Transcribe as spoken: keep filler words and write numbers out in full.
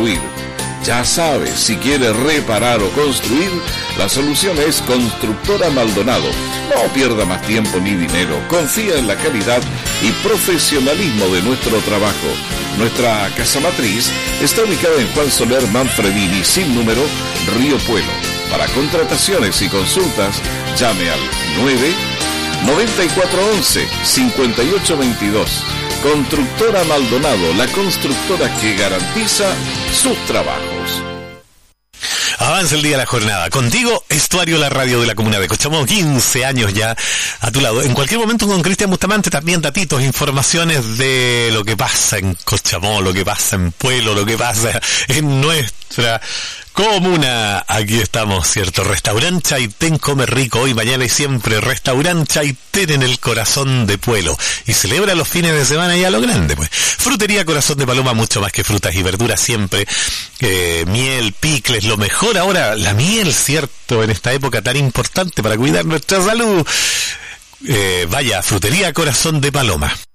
construir. Ya sabes, si quieres reparar o construir, la solución es Constructora Maldonado. No pierda más tiempo ni dinero. Confía en la calidad y profesionalismo de nuestro trabajo. Nuestra casa matriz está ubicada en Juan Soler Manfredini, sin número, Río Puelo. Para contrataciones y consultas, llame al nueve noventa y cuatro once cincuenta y ocho veintidós. Constructora Maldonado, la constructora que garantiza sus trabajos. Avanza el día de la jornada. Contigo, Estuario, la radio de la comuna de Cochamó. quince años ya a tu lado. En cualquier momento con Cristian Bustamante también datitos, informaciones de lo que pasa en Cochamó, lo que pasa en Puelo, lo que pasa en nuestra comuna. Aquí estamos, ¿cierto? Restaurante Chaitén, come rico hoy, mañana y siempre. Restaurante Chaitén en el corazón de Puelo. Y celebra los fines de semana ya a lo grande, pues. Frutería Corazón de Paloma, mucho más que frutas y verduras siempre. Eh, miel, picles, lo mejor ahora, la miel, ¿cierto? En esta época tan importante para cuidar nuestra salud. Eh, vaya, Frutería Corazón de Paloma.